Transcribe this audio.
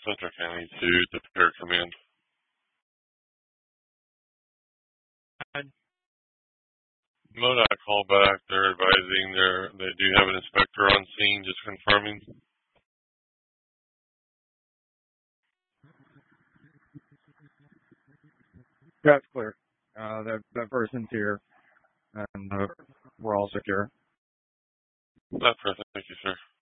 Central County to the Pair Command. MoDOT call back. They're advising they do have an inspector on scene, just confirming. That's clear. That person's here, and we're all secure. That's perfect. Thank you, sir.